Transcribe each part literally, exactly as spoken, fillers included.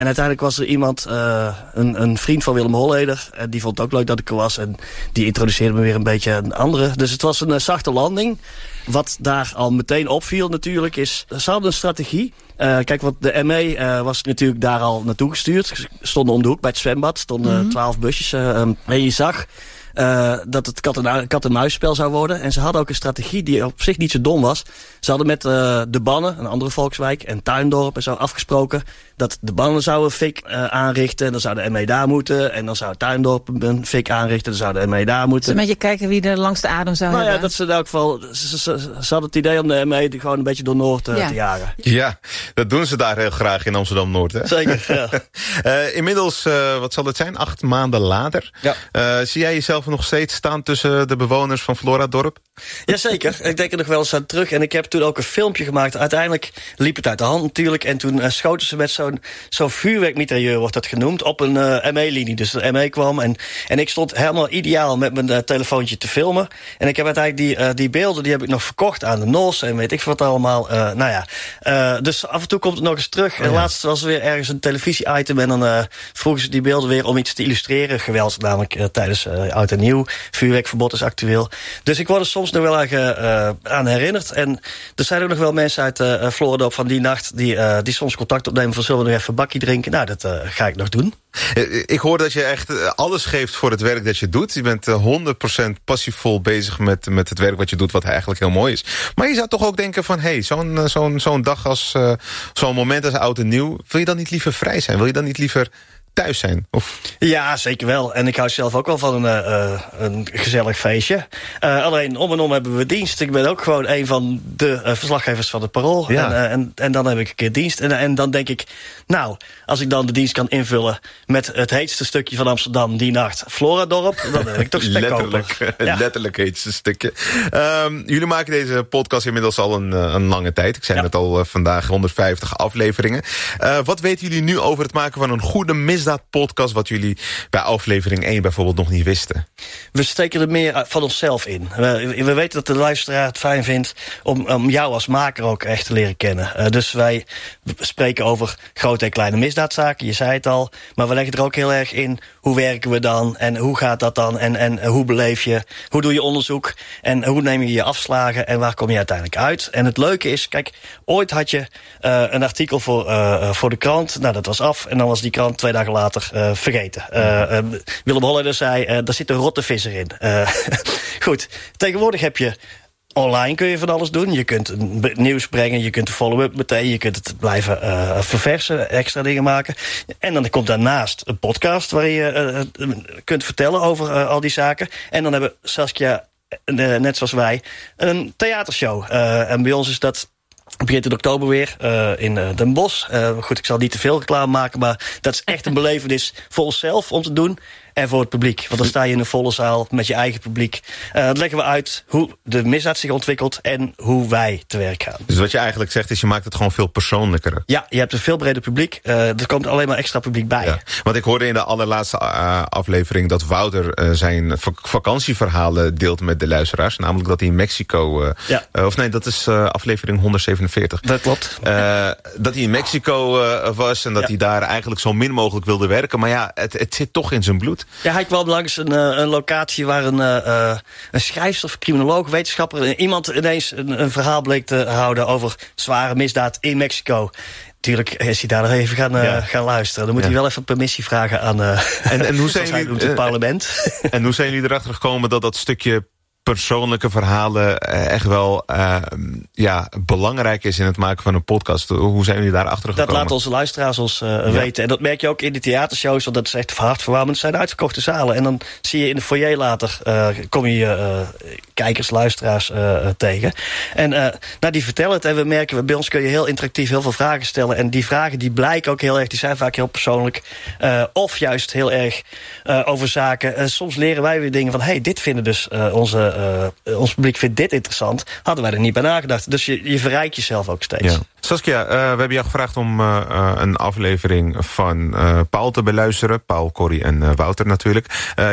En uiteindelijk was er iemand, uh, een, een vriend van Willem Holleder. En die vond het ook leuk dat ik er was. En die introduceerde me weer een beetje een andere. Dus het was een uh, zachte landing. Wat daar al meteen opviel natuurlijk is, ze hadden een strategie. Uh, kijk, want de M E uh, was natuurlijk daar al naartoe gestuurd. Stonden om de hoek bij het zwembad. Stonden twaalf mm-hmm. busjes. Uh, um, en je zag uh, dat het kat en, kat en muisspel zou worden. En ze hadden ook een strategie die op zich niet zo dom was. Ze hadden met uh, de Bannen, een andere volkswijk, en Tuindorp en zo afgesproken dat de Bannen zouden fik uh, aanrichten. En dan zou de M E daar moeten. En dan zou Tuindorp een fik aanrichten. Dan zou de M E daar moeten. Dus een beetje kijken wie er langs de adem zou nou hebben. Ja, dat ze in elk geval. Ze, ze, ze, ze hadden het idee om de M E gewoon een beetje door Noord uh, ja. te jagen. Ja, dat doen ze daar heel graag in Amsterdam-Noord, hè? Zeker, ja. uh, inmiddels, uh, wat zal het zijn? Acht maanden later. Ja. Uh, zie jij jezelf nog steeds staan tussen de bewoners van Floradorp? Jazeker, ik denk er nog wel eens aan terug. En ik heb toen ook een filmpje gemaakt. Uiteindelijk liep het uit de hand natuurlijk. En toen uh, schoten ze met zo'n zo'n vuurwerkmitrailleur, wordt dat genoemd, op een uh, M E-linie. Dus de M E kwam en, en ik stond helemaal ideaal met mijn uh, telefoontje te filmen. En ik heb uiteindelijk die, uh, die beelden, die heb ik nog verkocht aan de N O S en weet ik wat allemaal. Uh, nou ja, uh, dus af en toe komt het nog eens terug. En oh ja. laatst was er weer ergens een televisie-item en dan uh, vroegen ze die beelden weer om iets te illustreren. Geweld namelijk uh, tijdens uh, Oud en Nieuw. Vuurwerkverbod is actueel. Dus ik word er soms nog wel aan, uh, aan herinnerd. En er zijn ook nog wel mensen uit uh, Floradorp van die nacht die, uh, die soms contact opnemen van zullen we nog even een bakje drinken. Nou, dat uh, ga ik nog doen. Ik hoor dat je echt alles geeft voor het werk dat je doet. Je bent honderd procent passievol bezig met, met het werk wat je doet, wat eigenlijk heel mooi is. Maar je zou toch ook denken van, hé, hey, zo'n zo'n zo'n dag als, uh, zo'n moment als Oud en Nieuw, wil je dan niet liever vrij zijn? Wil je dan niet liever thuis zijn? Of? Ja, zeker wel. En ik hou zelf ook wel van een, uh, een gezellig feestje. Uh, alleen om en om hebben we dienst. Ik ben ook gewoon een van de uh, verslaggevers van het Parool. Ja. En, uh, en, en dan heb ik een keer dienst. En, en dan denk ik, nou, als ik dan de dienst kan invullen met het heetste stukje van Amsterdam die nacht, Floradorp, dan heb ik toch spekkoper. Letterlijk, ja. letterlijk heetste stukje. Um, jullie maken deze podcast inmiddels al een, een lange tijd. Ik zei ja. net al uh, vandaag honderdvijftig afleveringen. Uh, wat weten jullie nu over het maken van een goede misdaadpodcast, wat jullie bij aflevering één bijvoorbeeld nog niet wisten? We steken er meer van onszelf in. We, we weten dat de luisteraar het fijn vindt om, om jou als maker ook echt te leren kennen. Uh, dus wij spreken over grote en kleine misdaadzaken, je zei het al. Maar we leggen er ook heel erg in, hoe werken we dan? En hoe gaat dat dan? En, en hoe beleef je? Hoe doe je onderzoek? En hoe neem je je afslagen? En waar kom je uiteindelijk uit? En het leuke is, kijk, ooit had je uh, een artikel voor, uh, voor de krant. Nou, dat was af. En dan was die krant twee dagen later uh, vergeten. Uh, uh, Willem Holleder zei, uh, daar zit een rotte visser in. Uh, goed, tegenwoordig heb je online kun je van alles doen. Je kunt nieuws brengen, je kunt de follow-up meteen, je kunt het blijven uh, verversen, extra dingen maken. En dan komt daarnaast een podcast waar je uh, kunt vertellen over uh, al die zaken. En dan hebben Saskia, uh, net zoals wij, een theatershow. Uh, en bij ons is dat begint in oktober weer uh, in uh, Den Bosch. Uh, goed, ik zal niet te veel reclame maken, maar dat is echt een belevenis voor onszelf om te doen. En voor het publiek. Want dan sta je in een volle zaal met je eigen publiek. Uh, dan leggen we uit hoe de misdaad zich ontwikkelt en hoe wij te werk gaan. Dus wat je eigenlijk zegt is, je maakt het gewoon veel persoonlijker. Ja, je hebt een veel breder publiek. Uh, er komt alleen maar extra publiek bij. Ja. Want ik hoorde in de allerlaatste uh, aflevering dat Wouter uh, zijn vak- vakantieverhalen deelt met de luisteraars. Namelijk dat hij in Mexico... Uh, ja. uh, of nee, dat is uh, aflevering honderdzevenenveertig. Dat klopt. Uh, dat hij in Mexico uh, was en dat ja. hij daar eigenlijk zo min mogelijk wilde werken. Maar ja, het, het zit toch in zijn bloed. Ja, hij kwam langs een, een locatie waar een, uh, een schrijfster, of criminoloog, wetenschapper, iemand ineens een, een verhaal bleek te houden over zware misdaad in Mexico. Tuurlijk is hij daar nog even gaan, uh, ja. gaan luisteren. Dan moet ja. hij wel even permissie vragen aan uh, en, en hoe zijn jullie, het uh, parlement. En hoe zijn jullie erachter gekomen dat dat stukje persoonlijke verhalen echt wel uh, ja, belangrijk is in het maken van een podcast? Hoe zijn jullie daar achter gekomen? Dat laten onze luisteraars ons uh, ja. weten. En dat merk je ook in de theatershows, want dat is echt hartverwarmend. Het zijn uitverkochte zalen. En dan zie je in de foyer later, uh, kom je uh, kijkers, luisteraars uh, tegen. En uh, nou, die vertellen het. En we merken, bij ons kun je heel interactief heel veel vragen stellen. En die vragen die blijken ook heel erg, die zijn vaak heel persoonlijk. Uh, of juist heel erg uh, over zaken. Uh, soms leren wij weer dingen van, hey, dit vinden dus uh, onze Uh, ons publiek vindt dit interessant, hadden wij er niet bij nagedacht. Dus je, je verrijkt jezelf ook steeds. Ja. Saskia, uh, we hebben jou gevraagd om uh, uh, een aflevering van uh, Paul te beluisteren. Paul, Corrie en uh, Wouter natuurlijk. Uh, je had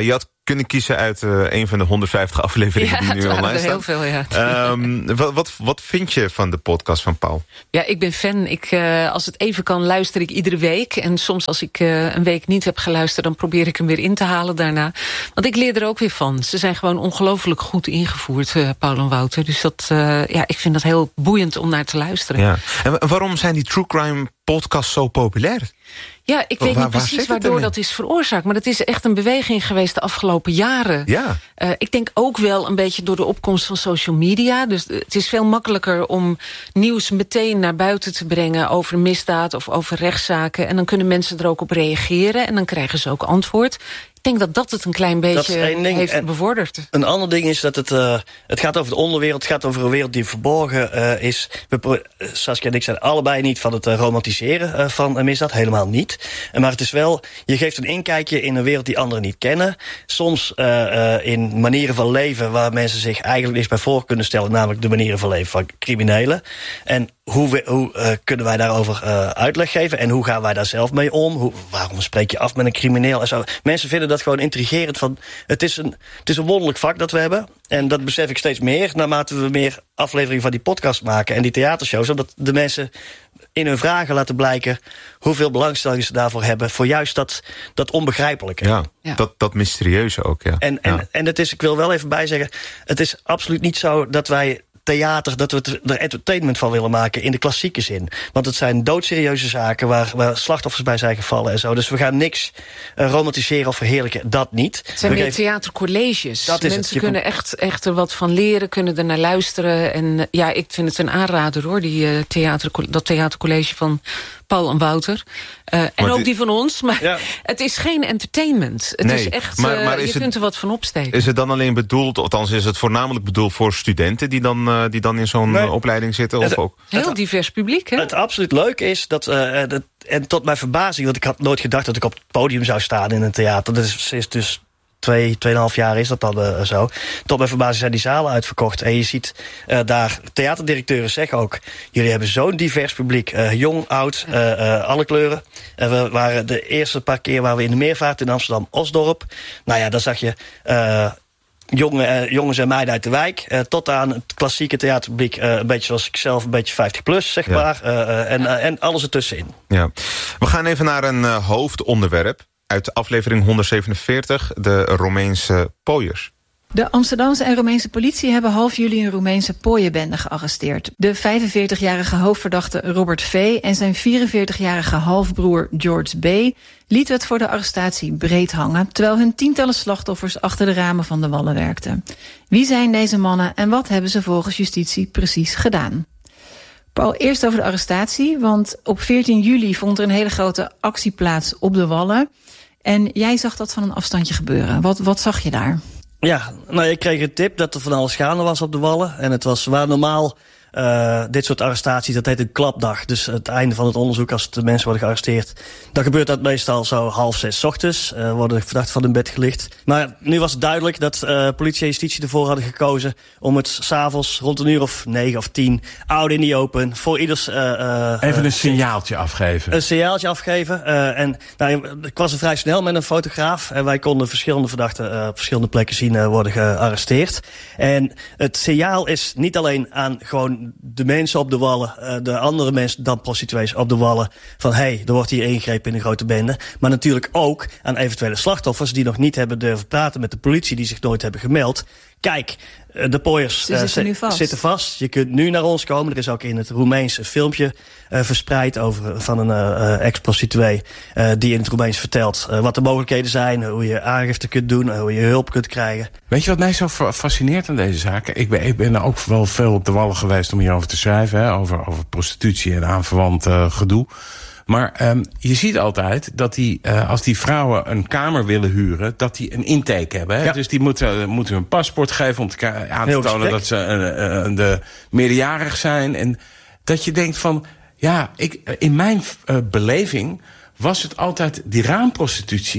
kunnen kiezen uit uh, een van de honderdvijftig afleveringen ja, die nu online staan. Heel veel, ja. um, wat, wat, wat vind je van de podcast van Paul? Ja, ik ben fan. Ik, uh, als het even kan, luister ik iedere week. En soms als ik uh, een week niet heb geluisterd, dan probeer ik hem weer in te halen daarna. Want ik leer er ook weer van. Ze zijn gewoon ongelooflijk goed ingevoerd, uh, Paul en Wouter. Dus dat, uh, ja, ik vind dat heel boeiend om naar te luisteren. Ja. En waarom zijn die true crime podcasts zo populair? Ja, ik weet waar, niet precies waardoor dat is veroorzaakt. Maar het is echt een beweging geweest de afgelopen jaren. Ja. Uh, ik denk ook wel een beetje door de opkomst van social media. Dus het is veel makkelijker om nieuws meteen naar buiten te brengen over misdaad of over rechtszaken. En dan kunnen mensen er ook op reageren en dan krijgen ze ook antwoord. Ik denk dat dat het een klein beetje heeft en bevorderd. Een ander ding is dat het, uh, het gaat over de onderwereld. Het gaat over een wereld die verborgen uh, is. We, Saskia en ik zijn allebei niet van het uh, romantiseren uh, van misdaad. Helemaal niet. Maar het is wel, je geeft een inkijkje in een wereld die anderen niet kennen. Soms uh, uh, in manieren van leven waar mensen zich eigenlijk niks bij voor kunnen stellen. Namelijk de manieren van leven van criminelen. En hoe, we, hoe uh, kunnen wij daarover uh, uitleg geven? En hoe gaan wij daar zelf mee om? Hoe, waarom spreek je af met een crimineel? En zo. Mensen vinden dat gewoon intrigerend. Van, het, is een, het is een wonderlijk vak dat we hebben. En dat besef ik steeds meer naarmate we meer afleveringen van die podcast maken en die theatershows. Zodat de mensen in hun vragen laten blijken hoeveel belangstelling ze daarvoor hebben. Voor juist dat, dat onbegrijpelijke. Ja, ja. Dat, dat mysterieuze ook, ja. En, en, ja. en het is, ik wil wel even bijzeggen, het is absoluut niet zo dat wij theater, dat we er entertainment van willen maken in de klassieke zin. Want het zijn doodserieuze zaken waar, waar slachtoffers bij zijn gevallen en zo. Dus we gaan niks uh, romantiseren of verheerlijken, dat niet. Het zijn we meer geven... theatercolleges. Dat is Mensen het. kunnen echt, echt er wat van leren, kunnen er naar luisteren. En ja, ik vind het een aanrader hoor, die, uh, theater, dat theatercollege van Paul en Wouter. Uh, en maar ook die, die van ons. Maar ja. het is geen entertainment. Het nee, is echt, maar, maar uh, is je het, kunt er wat van opsteken. Is het dan alleen bedoeld, althans is het voornamelijk bedoeld voor studenten die dan, uh, die dan in zo'n nee. uh, opleiding zitten? Het, of ook? Heel het, divers publiek, hè? Het absoluut leuke is dat, uh, dat, en tot mijn verbazing, want ik had nooit gedacht dat ik op het podium zou staan in een theater. Dat is, is dus twee, tweeënhalf jaar is dat dan uh, zo. Tot mijn verbazing zijn die zalen uitverkocht. En je ziet uh, daar, theaterdirecteuren zeggen ook, jullie hebben zo'n divers publiek. Uh, jong, oud, uh, uh, alle kleuren. Uh, we waren de eerste paar keer waar we in de Meervaart in Amsterdam-Osdorp. Nou ja, daar zag je Uh, Jongen, uh, jongens en meiden uit de wijk. Uh, tot aan het klassieke theaterpubliek. Uh, een beetje zoals ik zelf, een beetje vijftig plus, zeg maar. Ja. Uh, uh, en, uh, en alles ertussenin. Ja. We gaan even naar een uh, hoofdonderwerp. Uit aflevering honderdzevenenveertig, de Roemeense pooiers. De Amsterdamse en Roemeense politie hebben half juli een Roemeense pooienbende gearresteerd. De vijfenveertigjarige hoofdverdachte Robert V. en zijn vierenveertigjarige halfbroer George B. lieten het voor de arrestatie breed hangen, terwijl hun tientallen slachtoffers achter de ramen van de wallen werkten. Wie zijn deze mannen en wat hebben ze volgens justitie precies gedaan? Paul, eerst over de arrestatie, want op veertien juli vond er een hele grote actie plaats op de wallen. En jij zag dat van een afstandje gebeuren. Wat, wat zag je daar? Ja, nou, ik kreeg een tip dat er van alles gaande was op de wallen. En het was waar normaal uh, dit soort arrestaties, dat heet een klapdag. Dus het einde van het onderzoek, als de mensen worden gearresteerd, dan gebeurt dat meestal zo half zes 's ochtends. Uh, worden verdachten van hun bed gelicht. Maar nu was het duidelijk dat uh, politie en justitie ervoor hadden gekozen om het 's avonds rond een uur of negen of tien, out in the open, voor ieders Uh, uh, Even een signaaltje afgeven. Een signaaltje afgeven. Uh, en nou, ik was er vrij snel met een fotograaf. En wij konden verschillende verdachten uh, op verschillende plekken zien uh, worden gearresteerd. En het signaal is niet alleen aan gewoon de mensen op de wallen, uh, de andere mensen dan prostituees op de wallen, van hé, hey, er wordt hier ingegrepen in een grote bende. Maar natuurlijk ook aan eventuele slachtoffers die nog niet hebben durven praten met de politie, die zich nooit hebben gemeld. Kijk, de pooiers uh, zitten, vast. zitten vast. Je kunt nu naar ons komen. Er is ook in het Roemeens een filmpje uh, verspreid over, van een uh, ex-prostituee uh, die in het Roemeens vertelt uh, wat de mogelijkheden zijn, hoe je aangifte kunt doen, uh, hoe je hulp kunt krijgen. Weet je wat mij zo fascineert aan deze zaken? Ik ben, ik ben er ook wel veel op de wallen geweest om hierover te schrijven, hè, over, over prostitutie en aanverwant uh, gedoe. Maar um, je ziet altijd dat die, uh, als die vrouwen een kamer willen huren, dat die een intake hebben. Hè? Ja. Dus die moeten, moeten hun paspoort geven om te, aan te tonen dat ze uh, uh, de meerderjarig zijn. En dat je denkt van, ja, ik, in mijn uh, beleving was het altijd die raamprostitutie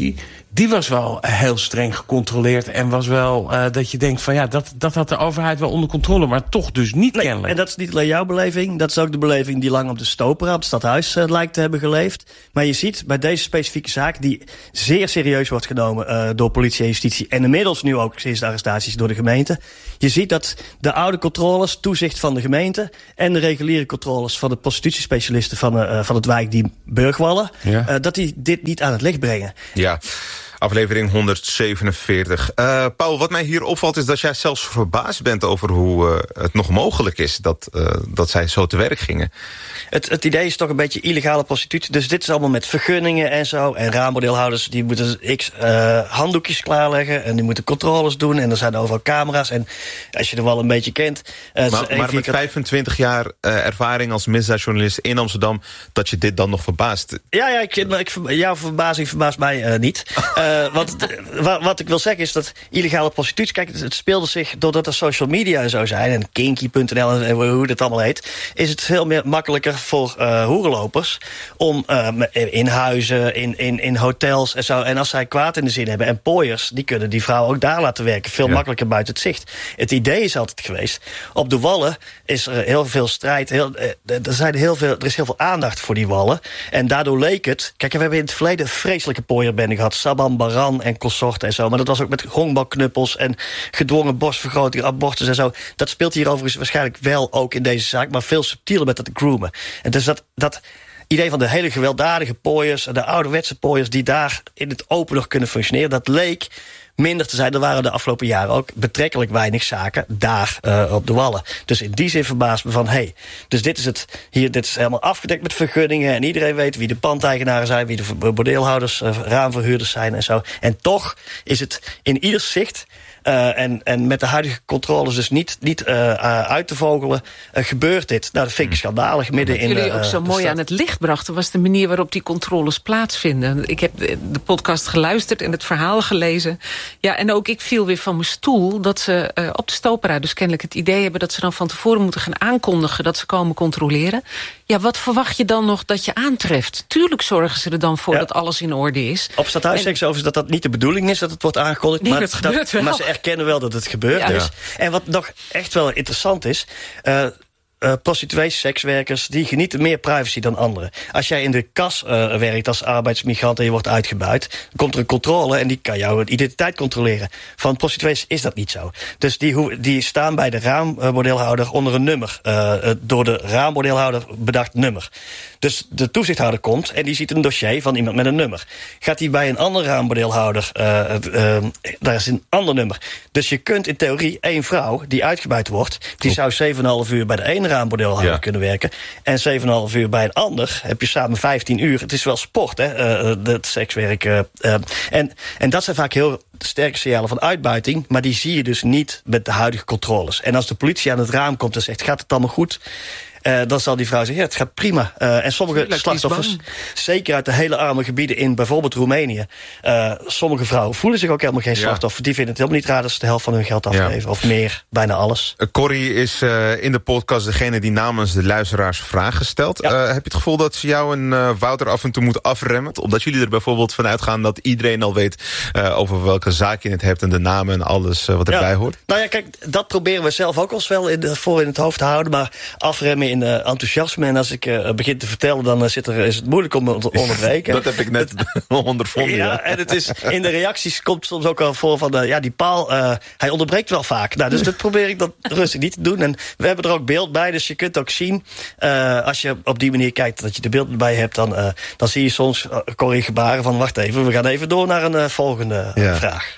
die was wel heel streng gecontroleerd. En was wel uh, dat je denkt van ja, dat, dat had de overheid wel onder controle. Maar toch dus niet nee, kennelijk. En dat is niet alleen jouw beleving. Dat is ook de beleving die lang op de Stopera, op het stadhuis uh, lijkt te hebben geleefd. Maar je ziet bij deze specifieke zaak, die zeer serieus wordt genomen uh, door politie en justitie. En inmiddels nu ook sinds de arrestaties door de gemeente. Je ziet dat de oude controles, toezicht van de gemeente en de reguliere controles van de prostitutiespecialisten van, uh, van het wijk die Burgwallen, ja. uh, dat die dit niet aan het licht brengen. Ja. Aflevering honderdzevenenveertig. Uh, Paul, wat mij hier opvalt is dat jij zelfs verbaasd bent over hoe uh, het nog mogelijk is dat, uh, dat zij zo te werk gingen. Het, het idee is toch een beetje illegale prostitutie. Dus dit is allemaal met vergunningen en zo. En raammodeelhouders die moeten x uh, handdoekjes klaarleggen. En die moeten controles doen. En er zijn overal camera's. En als je er wel een beetje kent. Uh, maar maar met vijfentwintig jaar uh, ervaring als misdaadjournalist in Amsterdam, dat je dit dan nog verbaast. Ja, ja ik, ik, jouw verbazing verbaast mij uh, niet. Uh, wat, wat, wat ik wil zeggen is dat illegale prostitutie, kijk, het, het speelde zich doordat er social media en zo zijn, en kinky punt n l en hoe dat allemaal heet, is het veel meer makkelijker voor uh, hoerenlopers om uh, in huizen, in, in, in hotels en zo, en als zij kwaad in de zin hebben en pooiers, die kunnen die vrouw ook daar laten werken, veel ja. makkelijker buiten het zicht. Het idee is altijd geweest, op de wallen is er heel veel strijd, heel, er, zijn heel veel, er is heel veel aandacht voor die wallen, en daardoor leek het, kijk, we hebben in het verleden een vreselijke pooierbende gehad, Saban Baran en consorten en zo. Maar dat was ook met honkbalknuppels en gedwongen borstvergroting, abortus en zo. Dat speelt hier overigens waarschijnlijk wel ook in deze zaak, maar veel subtieler met dat groomen. En dus dat, dat idee van de hele gewelddadige pooiers, de ouderwetse pooiers die daar in het open nog kunnen functioneren, dat leek minder te zijn. Er waren de afgelopen jaren ook betrekkelijk weinig zaken daar uh, op de wallen. Dus in die zin verbaast me van, hé, hey, dus dit is het hier, dit is helemaal afgedekt met vergunningen en iedereen weet wie de pandeigenaren zijn, wie de bordeelhouders, uh, raamverhuurders zijn en zo. En toch is het in ieders zicht, Uh, en, en met de huidige controles dus niet, niet uh, uh, uit te vogelen, uh, gebeurt dit. Nou, dat vind ik schandalig. Midden Wat in jullie uh, ook zo mooi stad. aan het licht brachten, was de manier waarop die controles plaatsvinden. Ik heb de podcast geluisterd en het verhaal gelezen. Ja, en ook ik viel weer van mijn stoel dat ze uh, op de Stopera dus kennelijk het idee hebben dat ze dan van tevoren moeten gaan aankondigen dat ze komen controleren. Ja, wat verwacht je dan nog dat je aantreft? Tuurlijk zorgen ze er dan voor ja. dat alles in orde is. Op stadhuis zeggen ze overigens dat dat niet de bedoeling is, dat het wordt aangekondigd. Nee, maar, dat gebeurt dat, wel. maar ze erkennen wel dat het gebeurd ja. is. Ja. En wat nog echt wel interessant is, Uh, Uh, prostituees, sekswerkers, die genieten meer privacy dan anderen. Als jij in de kas uh, werkt als arbeidsmigrant en je wordt uitgebuit, dan komt er een controle en die kan jouw identiteit controleren. Van prostituees is dat niet zo. Dus die, die staan bij de raammodeelhouder onder een nummer. Uh, door de raammodeelhouder bedacht nummer. Dus de toezichthouder komt en die ziet een dossier van iemand met een nummer. Gaat hij bij een andere raammodeelhouder, uh, uh, daar is een ander nummer. Dus je kunt in theorie één vrouw die uitgebuit wordt, die zou zeven en een half uur bij de ene raammodeelhouder ja. kunnen werken. En zeven en een half uur bij een ander heb je samen vijftien uur. Het is wel sport, hè, uh, het sekswerk. Uh, uh, en, en dat zijn vaak heel sterke signalen van uitbuiting, maar die zie je dus niet met de huidige controles. En als de politie aan het raam komt en zegt, gaat het allemaal goed? Uh, dan zal die vrouw zeggen, ja, het gaat prima. Uh, en sommige Tuurlijk, slachtoffers, zeker uit de hele arme gebieden in bijvoorbeeld Roemenië, uh, sommige vrouwen voelen zich ook helemaal geen slachtoffer. Ja. Die vinden het helemaal niet raar dat ze de helft van hun geld afgeven. Ja. Of meer, bijna alles. Uh, Corrie is uh, in de podcast degene die namens de luisteraars vragen stelt. Ja. Uh, heb je het gevoel dat ze jou en uh, Wouter af en toe moet afremmen? Omdat jullie er bijvoorbeeld vanuit gaan dat iedereen al weet uh, over welke zaak je het hebt en de namen en alles uh, wat erbij ja. hoort? Nou ja, kijk, dat proberen we zelf ook al wel in de, voor in het hoofd te houden. Maar afremmen in uh, enthousiasme. En als ik uh, begin te vertellen, dan uh, zit er, is het moeilijk om te onderbreken. Dat heb ik net ondervonden. Ja, ja, en het is, in de reacties komt soms ook al voor van, uh, ja, die Paul, uh, hij onderbreekt wel vaak. Nou, dus dat probeer ik dan rustig niet te doen. En we hebben er ook beeld bij, dus je kunt ook zien, uh, als je op die manier kijkt, dat je de beeld bij hebt, dan, uh, dan zie je soms uh, Corrie gebaren van, wacht even, we gaan even door naar een uh, volgende uh, ja. vraag.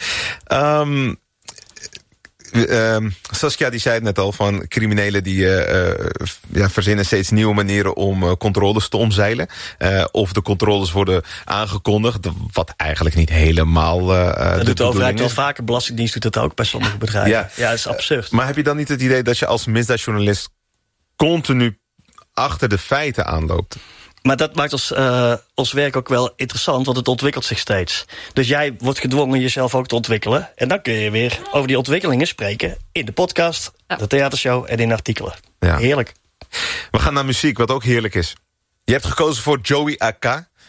Um, Uh, Saskia die zei het net al, van criminelen die uh, ja, verzinnen steeds nieuwe manieren om uh, controles te omzeilen. Uh, of de controles worden aangekondigd, wat eigenlijk niet helemaal uh, dat de doet de overheid wel is. vaker, Belastingdienst doet dat ook bij sommige bedrijven. Ja, ja dat is absurd. Uh, maar heb je dan niet het idee dat je als misdaadjournalist continu achter de feiten aanloopt? Maar dat maakt ons, uh, ons werk ook wel interessant, want het ontwikkelt zich steeds. Dus jij wordt gedwongen jezelf ook te ontwikkelen. En dan kun je weer over die ontwikkelingen spreken in de podcast, ja. de theatershow en in artikelen. Ja. Heerlijk. We gaan naar muziek, wat ook heerlijk is. Je hebt gekozen voor Joey A K.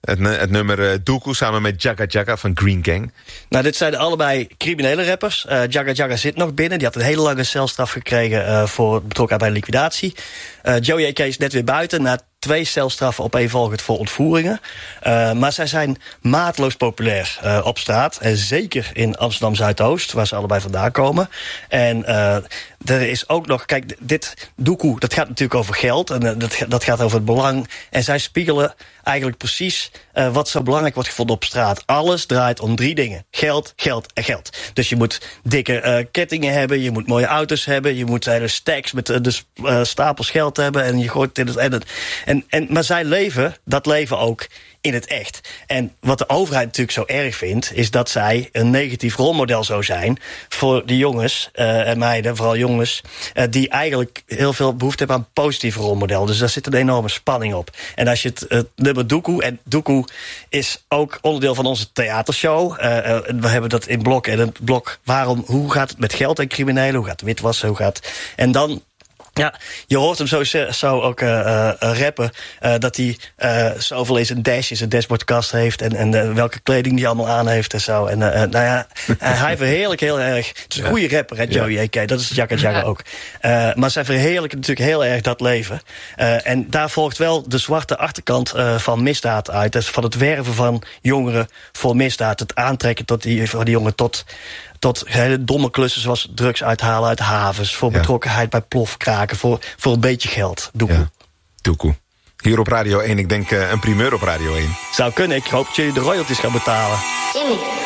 Het, het nummer uh, Doekoe samen met Jagga Jagga van Green Gang. Nou, dit zijn allebei criminele rappers. Uh, Jagga Jagga zit nog binnen. Die had een hele lange celstraf gekregen uh, voor betrokkenheid bij liquidatie. Uh, Joey A K is net weer buiten na twee celstraffen opeenvolgend voor ontvoeringen. Uh, maar zij zijn maatloos populair uh, op straat. En zeker in Amsterdam-Zuidoost, waar ze allebei vandaan komen. En uh, er is ook nog... Kijk, dit Doekoe, dat gaat natuurlijk over geld. En uh, dat, dat gaat over het belang. En zij spiegelen eigenlijk precies uh, wat zo belangrijk wordt gevonden op straat. Alles draait om drie dingen. Geld, geld en geld. Dus je moet dikke uh, kettingen hebben. Je moet mooie auto's hebben. Je moet hele stacks met uh, de uh, stapels geld hebben. En je gooit dit en het... En, en, maar zij leven, dat leven ook in het echt. En wat de overheid natuurlijk zo erg vindt, is dat zij een negatief rolmodel zou zijn voor de jongens uh, en meiden, vooral jongens, uh, die eigenlijk heel veel behoefte hebben aan een positief rolmodel. Dus daar zit een enorme spanning op. En als je het, het nummer Doekoe, en Doekoe is ook onderdeel van onze theatershow. Uh, uh, we hebben dat in blok en het blok, waarom, hoe gaat het met geld en criminelen, hoe gaat het witwassen, hoe gaat... En dan... Ja, je hoort hem zo, zo ook uh, uh, rappen, uh, dat hij uh, zoveel in zijn dash, in zijn dashboardkast heeft en, en uh, welke kleding hij allemaal aan heeft en zo. En uh, nou ja, uh, hij verheerlijkt heel erg. Het is een ja. goede rapper, hè, Joey A K, dat is Jagga Jagga ja. ook. Uh, maar zij verheerlijken natuurlijk heel erg dat leven. Uh, en daar volgt wel de zwarte achterkant uh, van misdaad uit. Dus van het werven van jongeren voor misdaad, het aantrekken tot die, van die jongeren tot... tot hele domme klussen zoals drugs uithalen uit havens... voor ja. betrokkenheid bij plofkraken, voor, voor een beetje geld. Doekoe. Ja. Doekoe. Hier op Radio één, ik denk uh, een primeur op Radio één. Zou kunnen, ik hoop dat jullie de royalties gaan betalen. Jimmy.